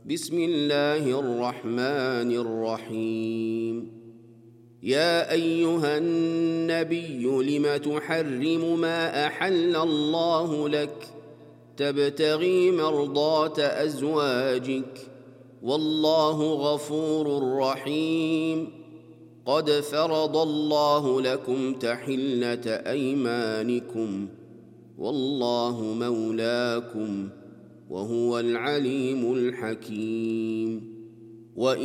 بسم الله الرحمن الرحيم. يا أيها النبي لم تحرم ما أحل الله لك تبتغي مرضات أزواجك والله غفور رحيم. قد فرض الله لكم تحلة أيمانكم والله مولاكم وهو العليم الحكيم.